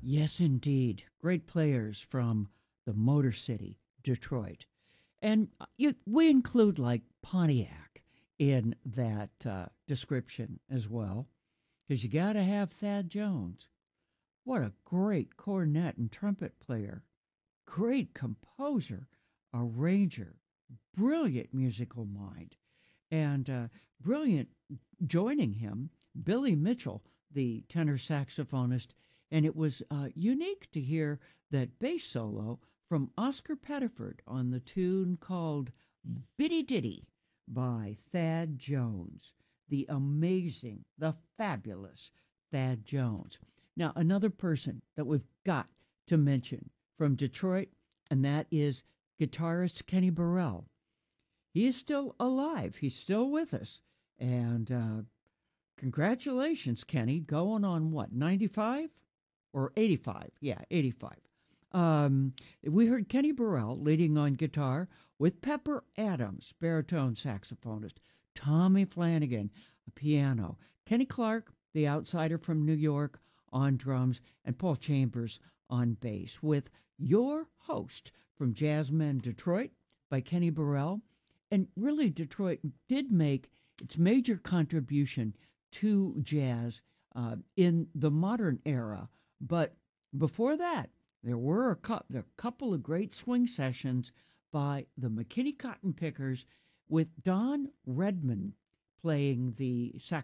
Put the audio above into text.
Yes, indeed. Great players from the Motor City, Detroit. And we include like Pontiac in that description as well, because you got to have Thad Jones. What a great cornet and trumpet player, great composer, arranger, brilliant musical mind, and brilliant joining him, Billy Mitchell, the tenor saxophonist. And it was unique to hear that bass solo from Oscar Pettiford on the tune called Biddy Ditty by Thad Jones, the amazing, the fabulous Thad Jones. Now, another person that we've got to mention from Detroit, and that is guitarist Kenny Burrell. He is still alive. He's still with us. And congratulations, Kenny. Going on what, 95 or 85? Yeah, 85. We heard Kenny Burrell leading on guitar with Pepper Adams, baritone saxophonist, Tommy Flanagan, piano, Kenny Clark, the outsider from New York, on drums, and Paul Chambers on bass, with your host from Jazzmen Detroit by Kenny Burrell. And really, Detroit did make its major contribution to jazz in the modern era. But before that, there were a couple of great swing sessions by the McKinney Cotton Pickers with Don Redman playing the sax